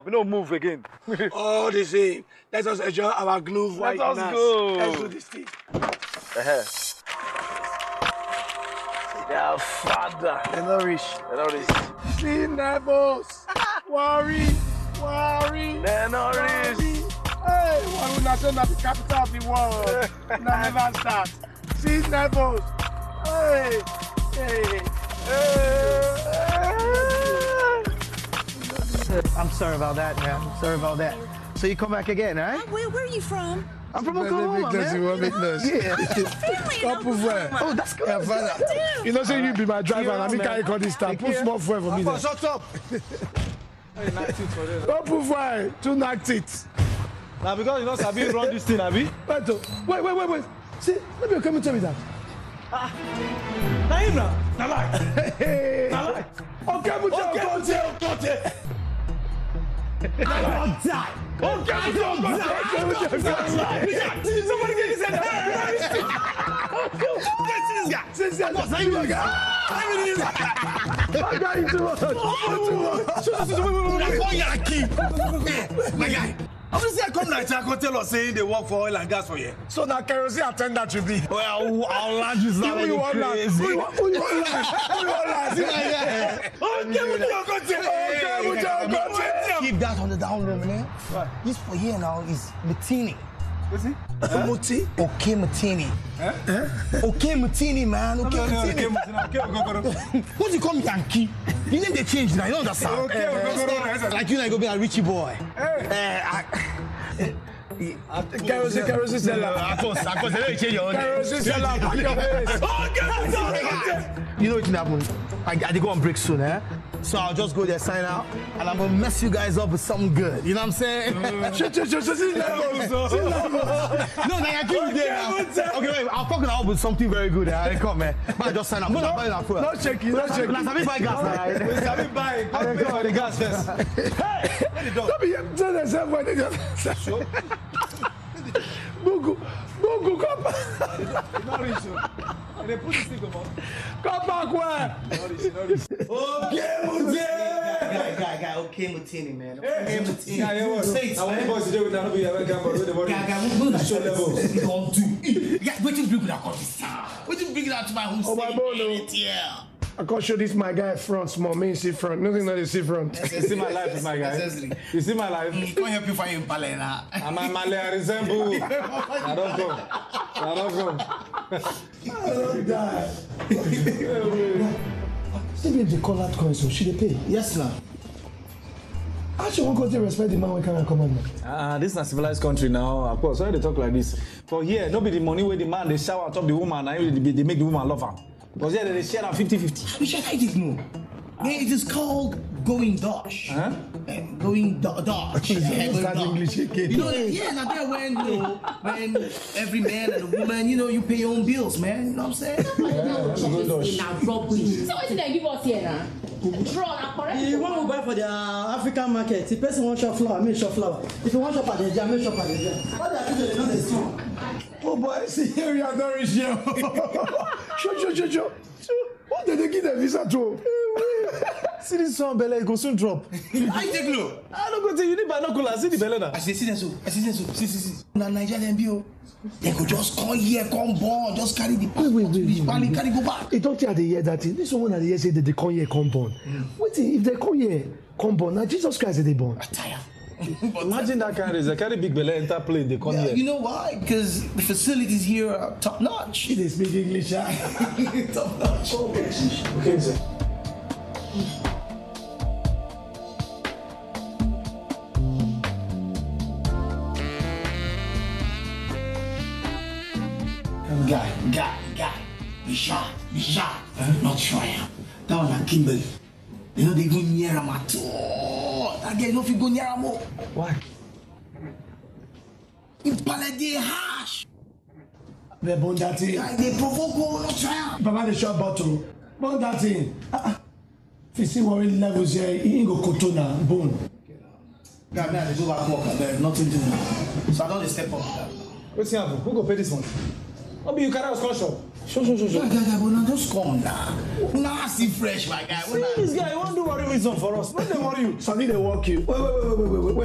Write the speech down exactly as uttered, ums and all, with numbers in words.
We don't move again. Oh, the same. Let us enjoy our glove white. Let us go. Let's do this thing. Uh-huh. Their father. They're not rich. They're not rich. See, nervous. Worry. Worry. They're not Worry. rich. Hey, one will not say that the capital of the world. Now never start. See, nervous. Hey. Hey. I'm sorry about that, man. I'm sorry about that. So you come back again, right? Where, where are you from? I'm from Oklahoma, man. Yeah. Stop Oh, that's good. Yeah, father. You know, say you be my driver, and I mean, carry all this stuff. Put small fuel for me there. Shut up. Don't put fuel. Two knock teeth. Now, because you know, Sabi run this thing, Abi. Wait, wait, wait, wait, wait. See, let me come and tell me that. Ah. Naim now. Na lie. Hey. Na lie. Okay, but Okay, but you got it. I don't die. Okay, I don't die. Somebody get his head out. See this guy. See this guy. No, see this guy. My guy is too much. My guy. Obviously, I come like I tell us saying they work for oil and gas for you. So now kerosene attendant you be. Well, our land is not Who you want land? crazy. Who you want land? Who you want land? See my guy. Okay, we don't go to. Okay, we don't go to. Keep that on the down low, man. This for here now is Matini. What's it? Moti? Okay, Matini. Huh? Okay, Matini, man. Okay, Matini. What do you call me, Yankee? The name they changed now. You don't understand. Okay, okay, Like you, like go be a Richie boy. Kerosene, kerosene seller. Of course, of course, they don't change your own name. Kerosene seller. Back your face. You know what can happen? I, I go on break soon, eh? So I'll just go there, sign out, and I'm gonna mess you guys up with something good. You know what I'm saying? Shut, shut, shut, shut, see levels. See levels. No, no, I keep you there now. Okay, wait, I'll fuck it up with something very good. Eh? I come, man. But just sign up. No, no, no, not shaking, not shaking. Let's have it buy gas. Let's have it buy. I'll pay for the gas first. Hey, let it go. Don't be tell yourself when they just. Bugu, Bugu, come back. Not rich. They put this thing on. Come back where? Okay, Mutini. Guy, guy, guy, okay, Mutini, man. Okay, Mutini. Yeah, yeah, what? Say it, I want man. boys today with another be a camera. With the body. Guy, guy, we're gonna show levels. You don't do. Yeah, wait till you bring that this town. Wait till you bring it out to my home Oh, my state. boy, no. Yeah. I can't show this my guy front small. Me see front. Nothing that is see front. You see my life, my guy. You see my life. Can't help you find Impala now. And my Malay I resemble. I don't go. I don't go. I don't die. Still be the call that coin, so should they pay? Yes, sir. How should one go to respect the man when can come on? Ah, uh, this is a civilized country now. Of course, why they talk like this? For here, no be the money where the man they shower on top the woman, and they make the woman love her. Because here they share fifty fifty. Which I didn't know. It is called going Dutch. Huh? Uh, going do- Dutch. Yeah, going That English Dutch. again. You know, yeah, now there when you know, when every man and a woman, you know, you pay your own bills, man. You know what I'm saying? So what did they give us here now? Draw now, correct? The one we buy for the uh, African market, the person wants shop flour, make shop flour. If you want shop at the jam, make shop at the jam. What they are doing, they know they see. Oh boy, see here you are not rich here. Sure, sure, sure, sure. What did they give the visa to? See this one, Bella, it go soon drop. I take look. I don't go tell you, you need binoculars. See the Bella now. I say, see them so. I see them so. See, see, see. Now Nigerian bill. They could just come here, come born, just carry the passport Wait, wait, to wait, the Spanish, wait. carry go back. They don't hear the year that thing. This one at the year say that they come here, come born. Mm. Wait, if they come here, come born. Now Jesus Christ is they born. I'm tired. Imagine that kind of, they carry big Bella enter plane, they come Yeah, here. you know why? Because the facilities here are top notch. They speak English, huh? Top notch. Okay, sir. Guy, guy, guy. Be sharp, be sharp. Huh? Not try. That one na Kimberly. They don't even near him at all. That guy don't fit go near him. Why? Impala dey harsh. They burn that thing. Guy, they provoke go, not try. Papa, they shot bottle. Burn that thing. Uh-uh. If you see what levels here, he ain't go kotona, bone. Guy, man, they go back work and there's nothing to do. So I don't step up. What's happening? Who go pay this one? How be you carry us call shop? Sure, sure, sure, sure. Guy, guy, guy, una just come now. Una see fresh, my guy. See this guy, he won't do worry reason for us. Let them worry you. Something they work you. Wait, wait, wait, wait, wait, wait.